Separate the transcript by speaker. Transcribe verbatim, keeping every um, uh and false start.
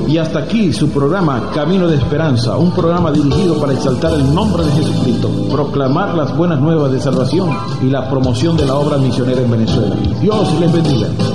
Speaker 1: Y hasta aquí su programa Camino de Esperanza, un programa dirigido para exaltar el nombre de Jesucristo, proclamar las buenas nuevas de salvación y la promoción de la obra misionera en Venezuela. Dios les bendiga.